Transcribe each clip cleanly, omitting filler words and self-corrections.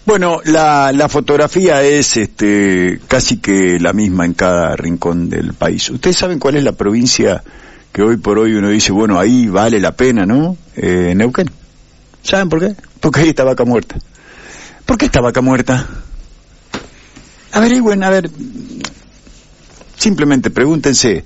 Bueno, la fotografía es casi que la misma en cada rincón del país. ¿Ustedes saben cuál es la provincia que hoy por hoy uno dice, bueno, ahí vale la pena, ¿no? Neuquén. ¿Saben por qué? Porque ahí está Vaca Muerta. ¿Por qué está Vaca Muerta? Averigüen, simplemente pregúntense.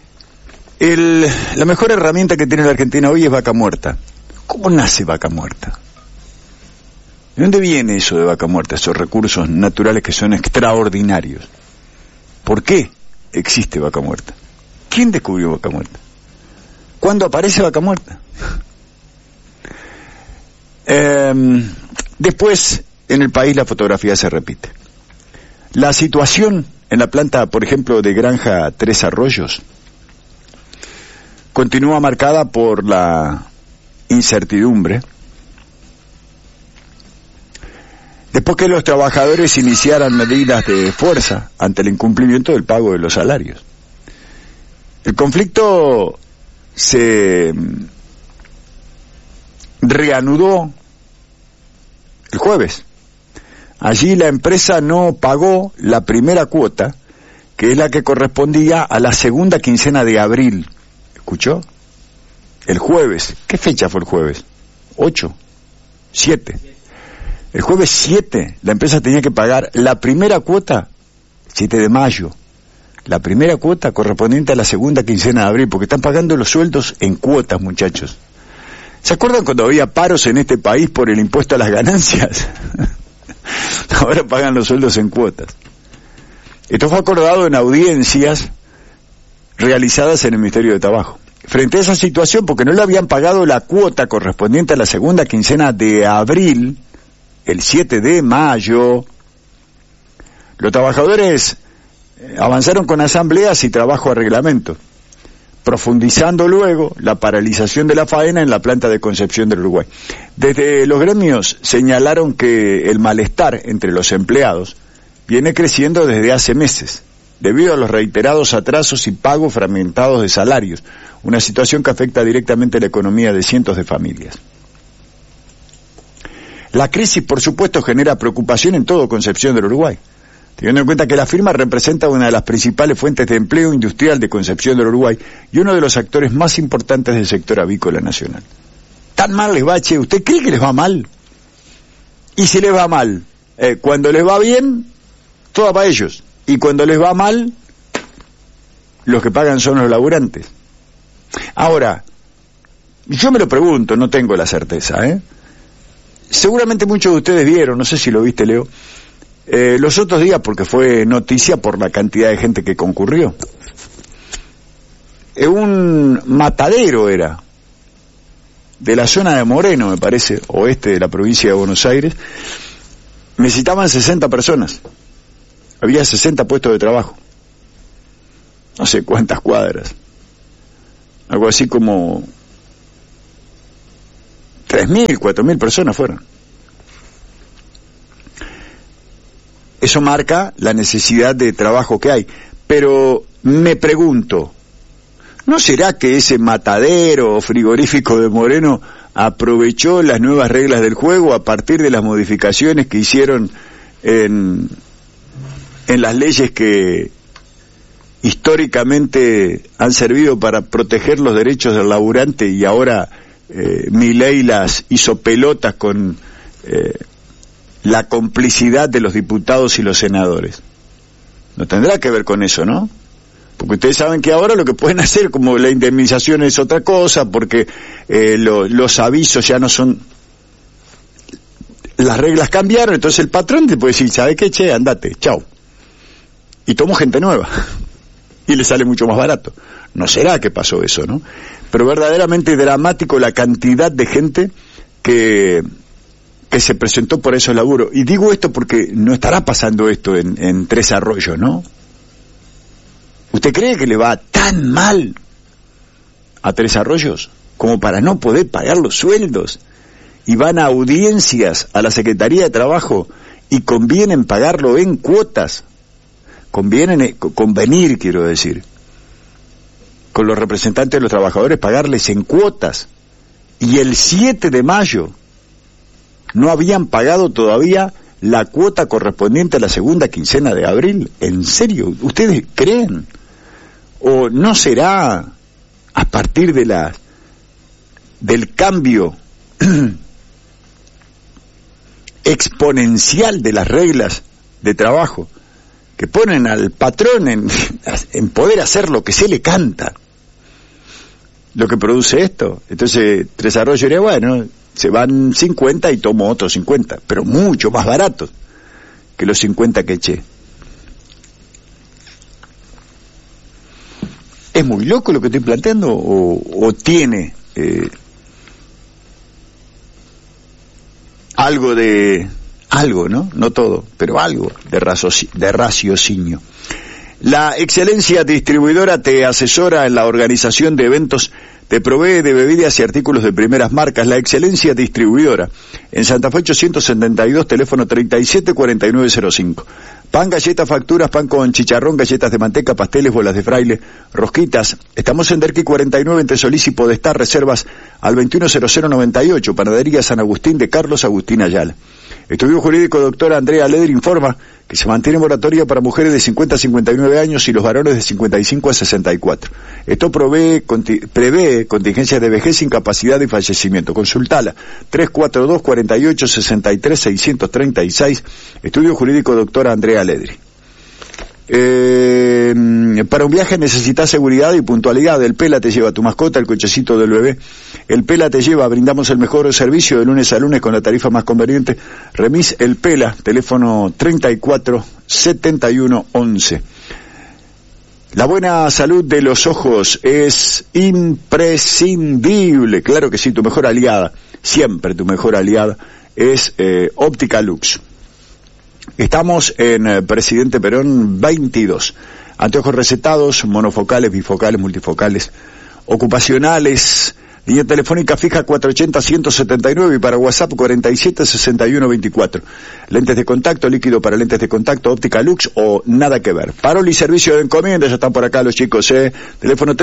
La mejor herramienta que tiene la Argentina hoy es Vaca Muerta. ¿Cómo nace Vaca Muerta? ¿De dónde viene eso de Vaca Muerta, esos recursos naturales que son extraordinarios? ¿Por qué existe Vaca Muerta? ¿Quién descubrió Vaca Muerta? ¿Cuándo aparece Vaca Muerta? Después, en el país la fotografía se repite. La situación en la planta, por ejemplo, de Granja Tres Arroyos, continúa marcada por la incertidumbre. Después que los trabajadores iniciaran medidas de fuerza ante el incumplimiento del pago de los salarios. El conflicto se reanudó el jueves. Allí la empresa no pagó la primera cuota, que es la que correspondía a la segunda quincena de abril. ¿Escuchó? El jueves. ¿Qué fecha fue el jueves? 8, 7. El jueves 7 la empresa tenía que pagar la primera cuota, 7 de mayo, la primera cuota correspondiente a la segunda quincena de abril, porque están pagando los sueldos en cuotas, muchachos. ¿Se acuerdan cuando había paros en este país por el impuesto a las ganancias? Ahora pagan los sueldos en cuotas. Esto fue acordado en audiencias realizadas en el Ministerio de Trabajo. Frente a esa situación, porque no le habían pagado la cuota correspondiente a la segunda quincena de abril, el 7 de mayo, los trabajadores avanzaron con asambleas y trabajo a reglamento, profundizando luego la paralización de la faena en la planta de Concepción del Uruguay. Desde los gremios señalaron que el malestar entre los empleados viene creciendo desde hace meses, debido a los reiterados atrasos y pagos fragmentados de salarios, una situación que afecta directamente a la economía de cientos de familias. La crisis, por supuesto, genera preocupación en todo Concepción del Uruguay, teniendo en cuenta que la firma representa una de las principales fuentes de empleo industrial de Concepción del Uruguay y uno de los actores más importantes del sector avícola nacional. ¿Tan mal les va, che? ¿Usted cree que les va mal? Y si les va mal, cuando les va bien, todo para ellos. Y cuando les va mal, los que pagan son los laburantes. Ahora, yo me lo pregunto, no tengo la certeza, Seguramente muchos de ustedes vieron, no sé si lo viste, Leo, los otros días, porque fue noticia por la cantidad de gente que concurrió. Un matadero era, de la zona de Moreno, me parece, oeste de la provincia de Buenos Aires. Necesitaban 60 personas. Había 60 puestos de trabajo. No sé cuántas cuadras. Algo así como 3.000, 4.000 personas fueron. Eso marca la necesidad de trabajo que hay. Pero me pregunto, ¿no será que ese matadero o frigorífico de Moreno aprovechó las nuevas reglas del juego a partir de las modificaciones que hicieron en las leyes que históricamente han servido para proteger los derechos del laburante y ahora Milei las hizo pelotas con la complicidad de los diputados y los senadores? No tendrá que ver con eso, ¿no? Porque ustedes saben que ahora lo que pueden hacer, como la indemnización es otra cosa, porque los avisos ya no son... Las reglas cambiaron, entonces el patrón te puede decir, ¿sabe qué, che? Andate, chau. Y tomo gente nueva. Y le sale mucho más barato. No será que pasó eso, ¿no? Pero verdaderamente dramático la cantidad de gente que se presentó por esos laburos. Y digo esto porque no estará pasando esto en Tres Arroyos, ¿no? ¿Usted cree que le va tan mal a Tres Arroyos como para no poder pagar los sueldos? Y van a audiencias a la Secretaría de Trabajo y convienen pagarlo en cuotas. Convenir, quiero decir, con los representantes de los trabajadores, pagarles en cuotas. Y el 7 de mayo no habían pagado todavía la cuota correspondiente a la segunda quincena de abril. ¿En serio? ¿Ustedes creen? ¿O no será a partir de del cambio exponencial de las reglas de trabajo que ponen al patrón en poder hacer lo que se le canta, lo que produce esto? Entonces Tres Arroyos diría, bueno, se van 50 y tomo otros 50, pero mucho más baratos que los 50 que eché. ¿Es muy loco lo que estoy planteando o tiene algo, ¿no? No todo, pero algo de raciocinio? La Excelencia Distribuidora te asesora en la organización de eventos, te provee de bebidas y artículos de primeras marcas. La Excelencia Distribuidora, en Santa Fe 872, teléfono 374905. Pan, galletas, facturas, pan con chicharrón, galletas de manteca, pasteles, bolas de fraile, rosquitas. Estamos en Derqui 49, entre Solís y Podestá. Reservas al 210098. Panadería San Agustín de Carlos Agustín Ayala. Estudio Jurídico doctora Andrea Leder informa que se mantiene moratoria para mujeres de 50 a 59 años y los varones de 55 a 64. Esto prevé contingencias de vejez, incapacidad y fallecimiento. Consultala 342-48-63-636. Estudio Jurídico doctora Andrea Leder. Para un viaje necesitas seguridad y puntualidad. El Pela te lleva tu mascota, el cochecito del bebé. El Pela te lleva, brindamos el mejor servicio de lunes a lunes con la tarifa más conveniente. Remis El Pela, teléfono 34-71-11. La buena salud de los ojos es imprescindible. Claro que sí, tu mejor aliada, siempre tu mejor aliada, es Óptica Lux. Estamos en Presidente Perón 22. Anteojos recetados, monofocales, bifocales, multifocales, ocupacionales. Línea telefónica fija 480-179 y para WhatsApp 47-61-24. Lentes de contacto, líquido para lentes de contacto, Óptica Lux o nada que ver. Parol y servicio de encomienda, ya están por acá los chicos, Teléfono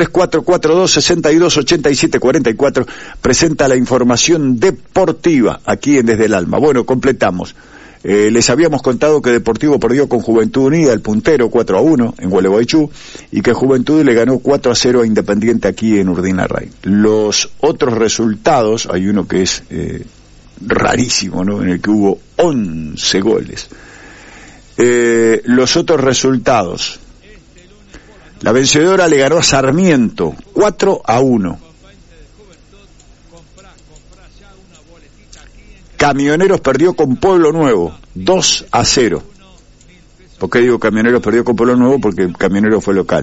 3442-628744. Presenta la información deportiva aquí en Desde el Alma. Bueno, completamos. Les habíamos contado que Deportivo perdió con Juventud Unida, el puntero, 4-1 en Gualeguaychú, y que Juventud le ganó 4-0 a Independiente aquí en Urdinarray. Los otros resultados, hay uno que es rarísimo, ¿no?, en el que hubo 11 goles. Los otros resultados: la Vencedora le ganó a Sarmiento 4-1. Camioneros perdió con Pueblo Nuevo 2-0. ¿Por qué digo Camioneros perdió con Pueblo Nuevo? Porque Camioneros fue local.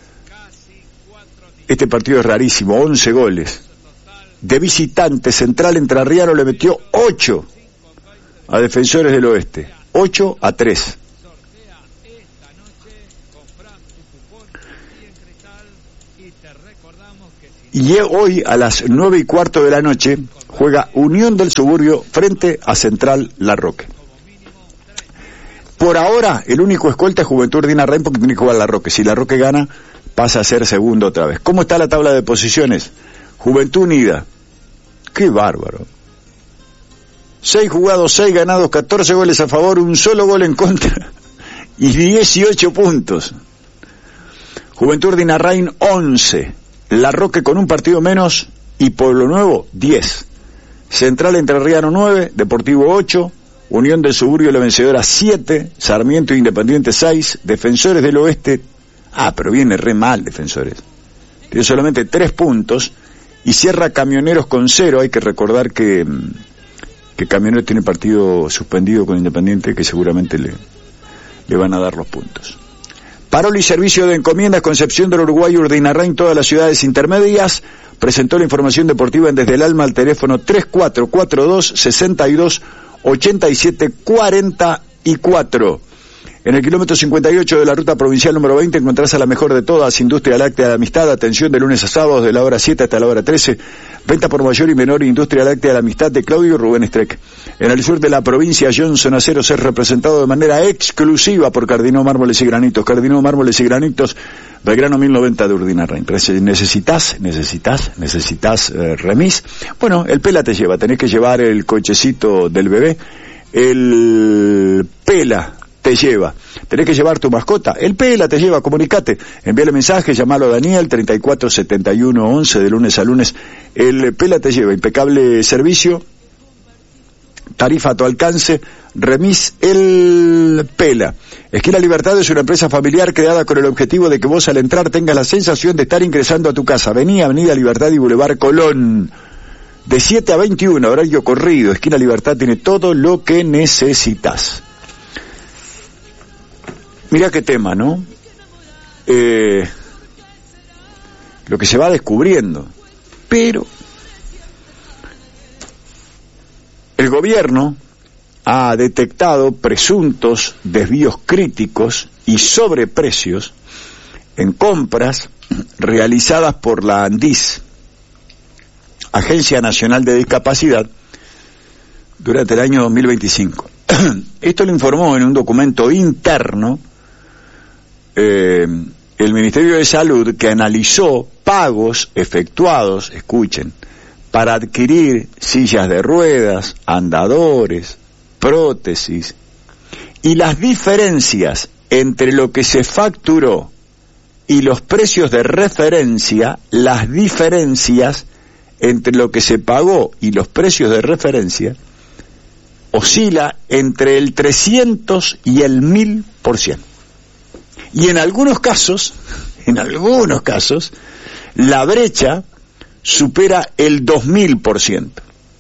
Este partido es rarísimo, 11 goles. De visitante, Central Entrerriano le metió 8 a Defensores del Oeste, 8-3. Y hoy a las 9:15 de la noche juega Unión del Suburbio frente a Central La Roque. Por ahora el único escolta es Juventud Urdinarray porque tiene que jugar La Roque. Si La Roque gana, pasa a ser segundo otra vez. ¿Cómo está la tabla de posiciones? Juventud Unida, qué bárbaro. 6 jugados, 6 ganados, 14 goles a favor, un solo gol en contra y 18 puntos. Juventud Urdinarray 11. La Roque con un partido menos y Pueblo Nuevo 10. Central Entrerriano 9, Deportivo 8, Unión del Suburbio La Vencedora 7, Sarmiento Independiente 6, Defensores del Oeste, pero viene re mal Defensores, tiene solamente 3 puntos y cierra Camioneros con 0. Hay que recordar que Camioneros tiene partido suspendido con Independiente que seguramente le van a dar los puntos. Parol y servicio de encomiendas Concepción del Uruguay, Urdinarray en todas las ciudades intermedias. Presentó la información deportiva en Desde el Alma al teléfono 3442-628744. En el kilómetro 58 de la ruta provincial número 20 encontrás a la mejor de todas, Industria Láctea de la Amistad. Atención de lunes a sábados de la hora 7 hasta la hora 13. Venta por mayor y menor, Industria Láctea de la Amistad de Claudio Rubén Streck. En el sur de la provincia, Johnson Aceros es representado de manera exclusiva por Cardinó Mármoles y Granitos. Cardinó Mármoles y Granitos, Belgrano 1090 de Urdinarray. ¿Necesitas remis? Bueno, el Pela te lleva. Tenés que llevar el cochecito del bebé. el Pela te lleva. ¿Tenés que llevar tu mascota? El Pela te lleva, comunicate. Envíale mensaje, llamalo a Daniel, 347111, de lunes a lunes. El Pela te lleva, impecable servicio, tarifa a tu alcance, remis El Pela. Esquina Libertad es una empresa familiar creada con el objetivo de que vos al entrar tengas la sensación de estar ingresando a tu casa. Vení, Avenida Libertad y Boulevard Colón. De 7 a 21, horario corrido. Esquina Libertad tiene todo lo que necesitas. Mirá qué tema, ¿no? Lo que se va descubriendo. Pero el gobierno ha detectado presuntos desvíos críticos y sobreprecios en compras realizadas por la ANDIS, Agencia Nacional de Discapacidad, durante el año 2025. Esto lo informó en un documento interno el Ministerio de Salud, que analizó pagos efectuados, escuchen, para adquirir sillas de ruedas, andadores, prótesis, y las diferencias entre lo que se facturó y los precios de referencia, las diferencias entre lo que se pagó y los precios de referencia, oscila entre el 300 y el 1000%. Y en algunos casos, la brecha supera el 2000%.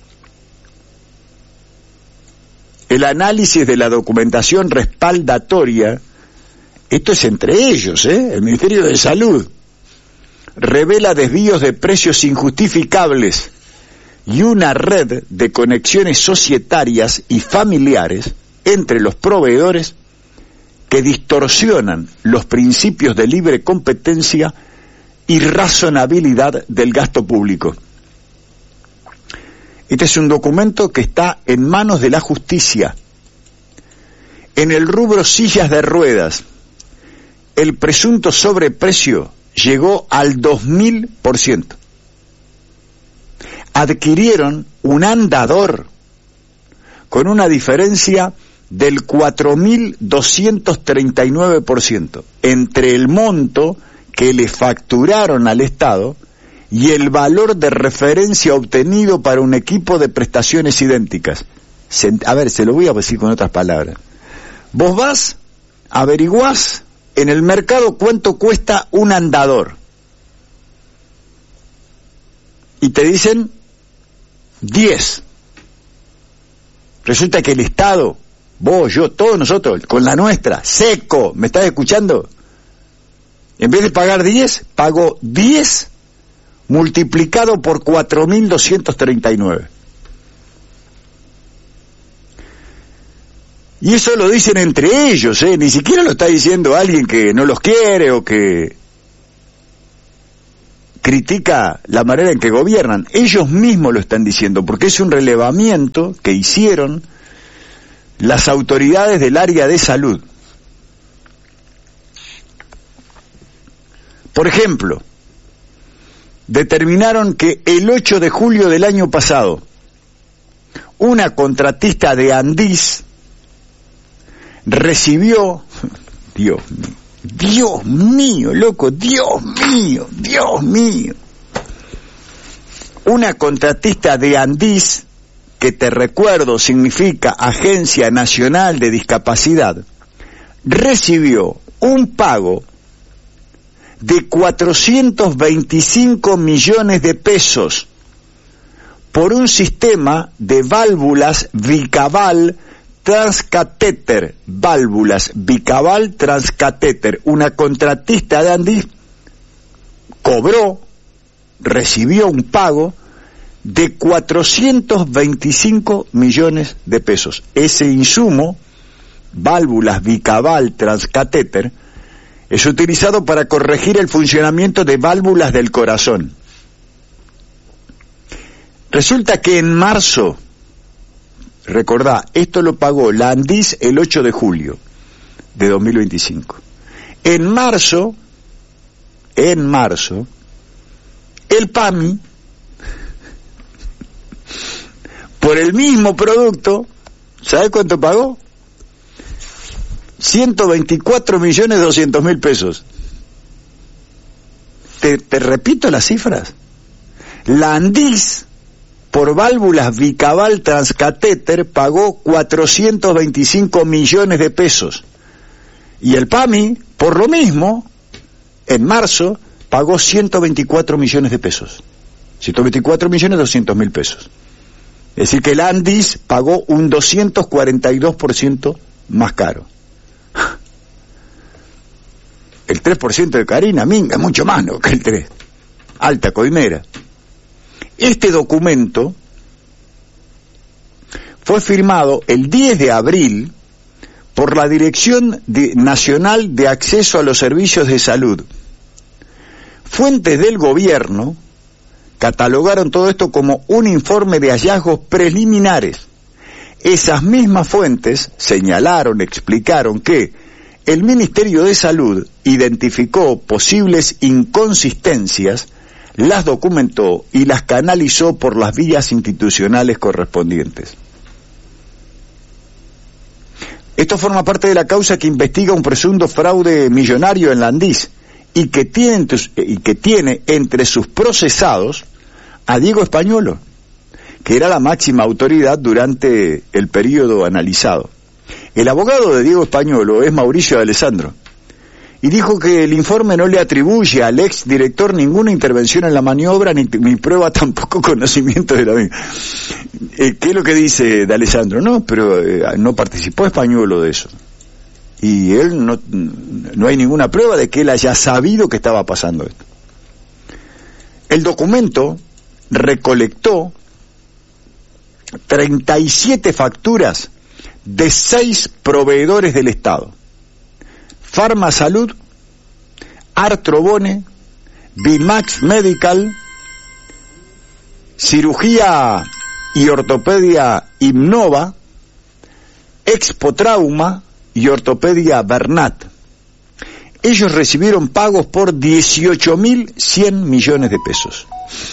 El análisis de la documentación respaldatoria, esto es entre ellos, el Ministerio de Salud, revela desvíos de precios injustificables y una red de conexiones societarias y familiares entre los proveedores que distorsionan los principios de libre competencia y razonabilidad del gasto público. Este es un documento que está en manos de la justicia. En el rubro sillas de ruedas, el presunto sobreprecio llegó al 2000%. Adquirieron un andador con una diferencia del 4.239% entre el monto que le facturaron al Estado y el valor de referencia obtenido para un equipo de prestaciones idénticas. A ver, se lo voy a decir con otras palabras. Vos vas, averiguás en el mercado cuánto cuesta un andador. Y te dicen 10. Resulta que el Estado, vos, yo, todos nosotros, con la nuestra, seco, ¿me estás escuchando? En vez de pagar 10, pago 10 multiplicado por 4.239. Y eso lo dicen entre ellos, ni siquiera lo está diciendo alguien que no los quiere o que critica la manera en que gobiernan. Ellos mismos lo están diciendo, porque es un relevamiento que hicieron las autoridades del área de salud. Por ejemplo, determinaron que el 8 de julio del año pasado, una contratista de ANDIS recibió, Dios mío, loco, Dios mío, una contratista de ANDIS, que te recuerdo significa Agencia Nacional de Discapacidad, recibió un pago de 425 millones de pesos por un sistema de válvulas Bicaval transcatéter, válvulas Bicaval transcatéter. Una contratista de ANDIS recibió un pago de 425 millones de pesos. Ese insumo, válvulas Bicaval transcatéter, es utilizado para corregir el funcionamiento de válvulas del corazón. Resulta que en marzo, recordá, esto lo pagó la ANDIS el 8 de julio de 2025. En marzo, el PAMI, por el mismo producto, ¿Sabés cuánto pagó? 124.200.000 pesos. Te repito las cifras. La Andis, por válvulas bicaval transcatéter, pagó 425 millones de pesos. Y el PAMI, por lo mismo, en marzo, pagó 124 millones de pesos. 124.200.000 pesos. Es decir, que el Andis pagó un 242% más caro. El 3% de Carina Minga, mucho más, ¿no?, que el 3%. Alta coimera. Este documento fue firmado el 10 de abril por la Dirección Nacional de Acceso a los Servicios de Salud. Fuentes del gobierno catalogaron todo esto como un informe de hallazgos preliminares. Esas mismas fuentes señalaron, explicaron que el Ministerio de Salud identificó posibles inconsistencias, las documentó y las canalizó por las vías institucionales correspondientes. Esto forma parte de la causa que investiga un presunto fraude millonario en la Andis y que tiene entre sus procesados a Diego Españolo, que era la máxima autoridad durante el periodo analizado. El abogado de Diego Españolo es Mauricio de Alessandro, y dijo que el informe no le atribuye al ex director ninguna intervención en la maniobra, ni prueba tampoco conocimiento de la misma. ¿Qué es lo que dice de Alessandro? No, pero no participó Españolo de eso. Y él no hay ninguna prueba de que él haya sabido que estaba pasando esto. El documento recolectó 37 facturas de 6 proveedores del Estado: Farmasalud, Artrobone, Bimax Medical, Cirugía y Ortopedia Innova, Expotrauma y Ortopedia Bernat. Ellos recibieron pagos por 18.100 millones de pesos.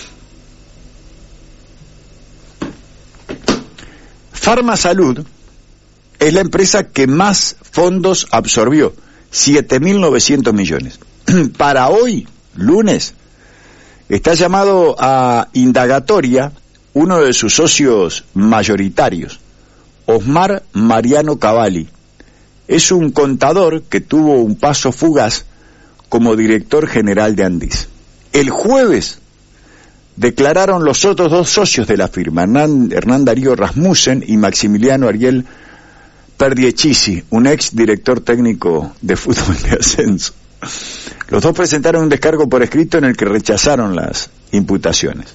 Farmasalud es la empresa que más fondos absorbió, 7.900 millones. Para hoy, lunes, está llamado a indagatoria uno de sus socios mayoritarios, Osmar Mariano Cavalli. Es un contador que tuvo un paso fugaz como director general de Andis. El jueves declararon los otros 2 socios de la firma, Hernán Darío Rasmussen y Maximiliano Ariel Perdiechisi, un ex director técnico de fútbol de ascenso. Los 2 presentaron un descargo por escrito en el que rechazaron las imputaciones.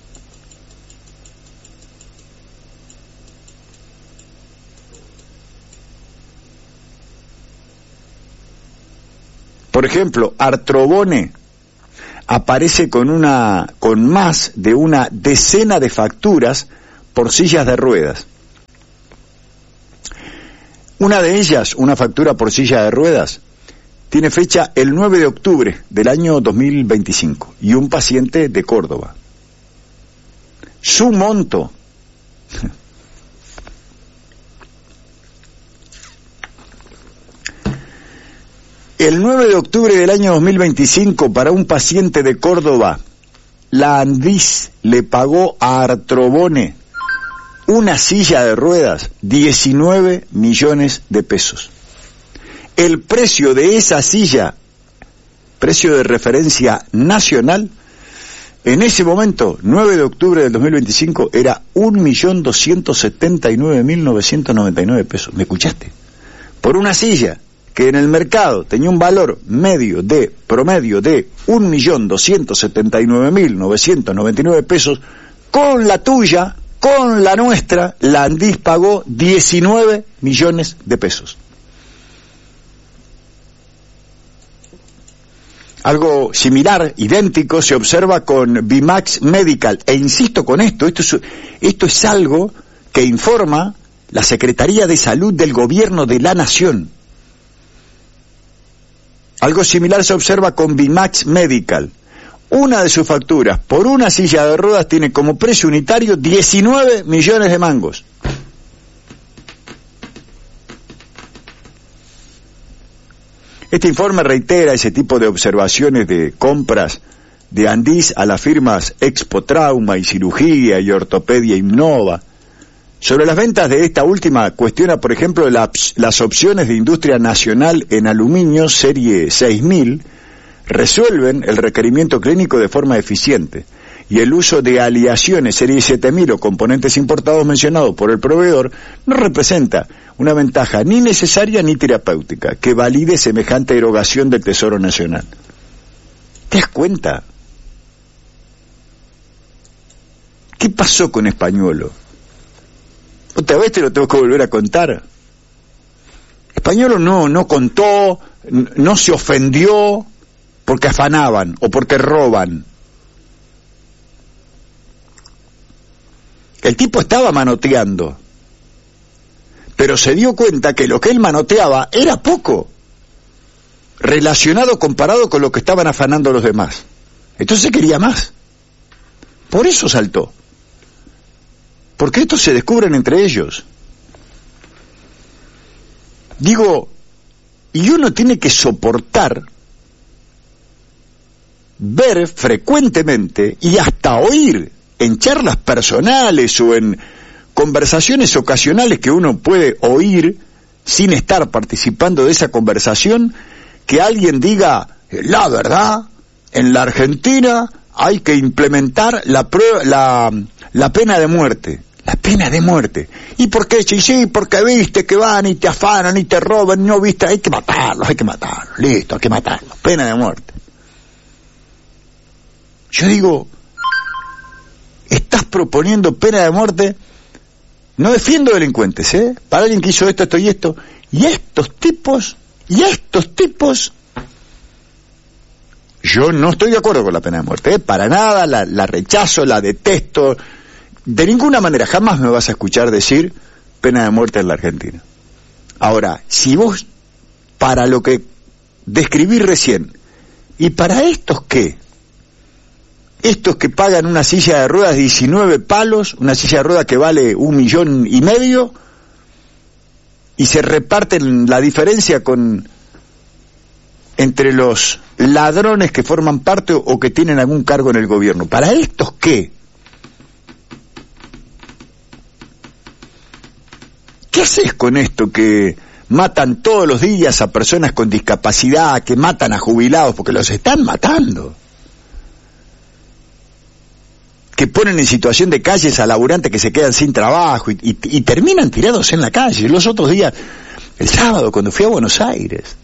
Por ejemplo, Artrobone aparece con más de una decena de facturas por sillas de ruedas. Una de ellas, una factura por silla de ruedas, tiene fecha el 9 de octubre del año 2025 y un paciente de Córdoba. Su monto el 9 de octubre del año 2025 para un paciente de Córdoba, la Andis le pagó a Artrobone una silla de ruedas 19 millones de pesos. El precio de esa silla, precio de referencia nacional, en ese momento, 9 de octubre del 2025, era 1.279.999 pesos. ¿Me escuchaste? Por una silla que en el mercado tenía un valor promedio de 1.279.999 pesos, con la tuya, con la nuestra, la Andis pagó 19 millones de pesos. Algo similar, idéntico, se observa con Bimax Medical. E insisto con esto es algo que informa la Secretaría de Salud del Gobierno de la Nación. Algo similar se observa con Bimax Medical. Una de sus facturas por una silla de ruedas tiene como precio unitario 19 millones de mangos. Este informe reitera ese tipo de observaciones de compras de Andís a las firmas Expo Trauma y Cirugía y Ortopedia Innova. Sobre las ventas de esta última cuestiona, por ejemplo, las opciones de industria nacional en aluminio serie 6000 resuelven el requerimiento clínico de forma eficiente, y el uso de aleaciones serie 7000 o componentes importados mencionados por el proveedor no representa una ventaja ni necesaria ni terapéutica que valide semejante erogación del Tesoro Nacional. ¿Te das cuenta? ¿Qué pasó con Españolo? Otra vez te lo tengo que volver a contar. Españolo no contó, no se ofendió porque afanaban o porque roban. El tipo estaba manoteando, pero se dio cuenta que lo que él manoteaba era poco, relacionado comparado con lo que estaban afanando los demás. Entonces quería más. Por eso saltó. Porque estos se descubren entre ellos. Digo, y uno tiene que soportar ver frecuentemente y hasta oír en charlas personales o en conversaciones ocasionales que uno puede oír sin estar participando de esa conversación, que alguien diga, la verdad, en la Argentina hay que implementar la pena de muerte. La pena de muerte. ¿Y por qué? Sí, porque viste que van y te afanan y te roban, no viste, hay que matarlos, listo, hay que matarlos, pena de muerte. Yo digo, estás proponiendo pena de muerte, no defiendo delincuentes, para alguien que hizo esto y esto, y estos tipos, yo no estoy de acuerdo con la pena de muerte, para nada, la rechazo, la detesto. De ninguna manera, jamás me vas a escuchar decir pena de muerte en la Argentina. Ahora, si vos, para lo que describí recién, ¿y para estos qué? Estos que pagan una silla de ruedas 19 palos, una silla de ruedas que vale 1,5 millones, y se reparten la diferencia entre los ladrones que forman parte o que tienen algún cargo en el gobierno. ¿Para estos qué? ¿Qué haces con esto que matan todos los días a personas con discapacidad, que matan a jubilados, porque los están matando? Que ponen en situación de calles a laburantes que se quedan sin trabajo y terminan tirados en la calle. Los otros días, el sábado, cuando fui a Buenos Aires,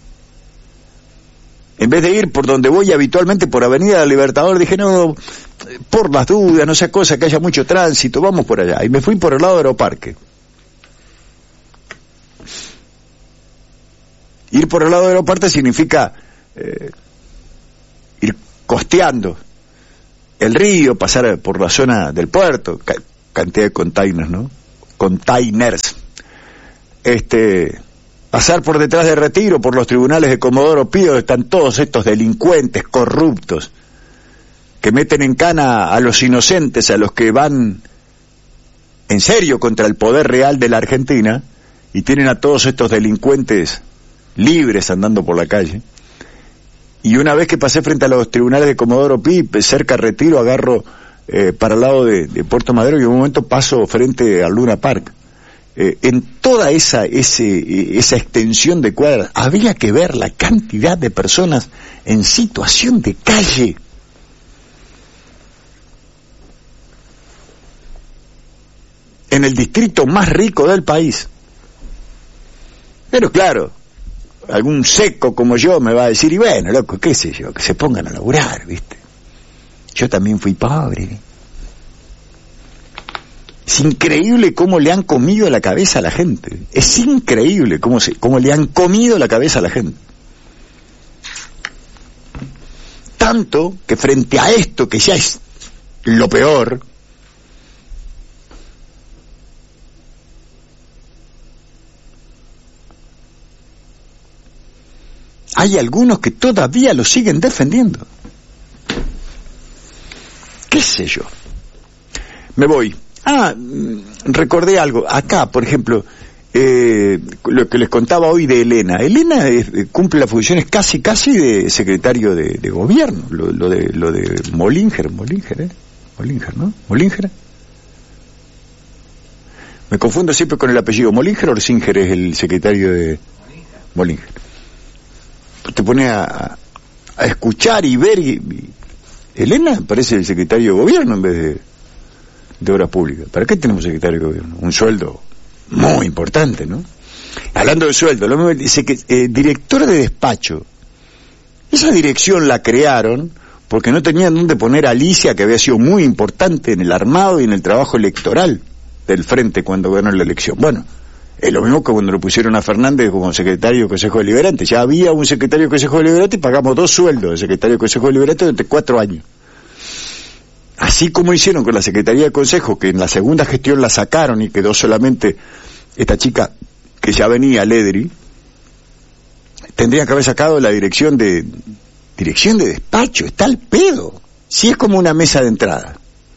en vez de ir por donde voy habitualmente, por Avenida del Libertador, dije, no, por las dudas, no sea cosa que haya mucho tránsito, vamos por allá. Y me fui por el lado de Aeroparque. Ir por el lado de Aeroparque significa ir costeando el río, pasar por la zona del puerto, cantidad de containers, ¿no? Containers. Pasar por detrás de Retiro, por los tribunales de Comodoro Pi, donde están todos estos delincuentes corruptos que meten en cana a los inocentes, a los que van en serio contra el poder real de la Argentina, y tienen a todos estos delincuentes libres andando por la calle. Y una vez que pasé frente a los tribunales de Comodoro Pi, cerca de Retiro, agarro para el lado de Puerto Madero, y en un momento paso frente al Luna Park. En toda esa extensión de cuadras había que ver la cantidad de personas en situación de calle. En el distrito más rico del país. Pero claro, algún seco como yo me va a decir, y bueno, loco, qué sé yo, que se pongan a laburar, ¿viste? Yo también fui pobre. Es increíble cómo le han comido la cabeza a la gente. Es increíble cómo le han comido la cabeza a la gente. Tanto que frente a esto, que ya es lo peor, hay algunos que todavía lo siguen defendiendo. ¿Qué sé yo? Me voy. Recordé algo. Acá, por ejemplo, lo que les contaba hoy de Elena. Elena cumple las funciones casi de secretario de gobierno, lo de Mollinger, ¿no? Mollinger. Me confundo siempre con el apellido. ¿Mollinger o Orsinger es el secretario de Mollinger? Te pone a escuchar y ver Elena parece el secretario de gobierno en vez de obras públicas. ¿Para qué tenemos secretario de gobierno? Un sueldo muy importante, ¿no? Hablando de sueldo, lo mismo dice que director de despacho, esa dirección la crearon porque no tenían dónde poner a Alicia, que había sido muy importante en el armado y en el trabajo electoral del Frente cuando ganó la elección. Bueno, es lo mismo que cuando lo pusieron a Fernández como secretario del Consejo Deliberante. Ya había un secretario del Consejo Deliberante y pagamos 2 sueldos de secretario del Consejo Deliberante durante 4 años. Así como hicieron con la Secretaría de Consejo, que en la segunda gestión la sacaron y quedó solamente esta chica que ya venía, Ledri, tendrían que haber sacado la dirección de despacho. Está al pedo. Sí, es como una mesa de entrada.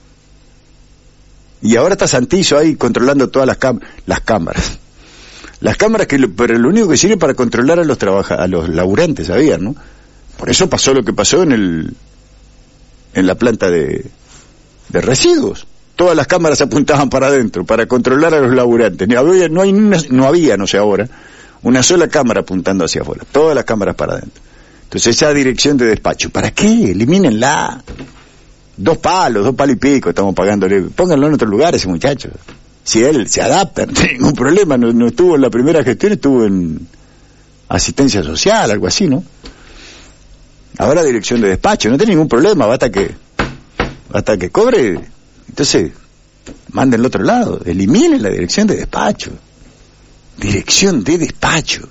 Y ahora está Santillo ahí controlando todas las cámaras. Las cámaras pero lo único que sirve para controlar a los laburantes, ¿sabían, no? Por eso pasó lo que pasó en la planta de residuos. Todas las cámaras apuntaban para adentro, para controlar a los laburantes. No había, no sé ahora, una sola cámara apuntando hacia afuera. Todas las cámaras para adentro. Entonces esa dirección de despacho, ¿para qué? Elimínenla. 2 palos y pico estamos pagándole. Pónganlo en otro lugar ese muchacho. Si él se adapta, no tiene ningún problema. No estuvo en la primera gestión, estuvo en asistencia social, algo así, ¿no? Ahora dirección de despacho, no tiene ningún problema, basta que cobre. Entonces, manden al otro lado, eliminen la dirección de despacho. Dirección de despacho.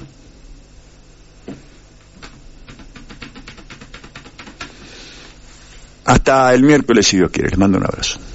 Hasta el miércoles, si Dios quiere. Les mando un abrazo.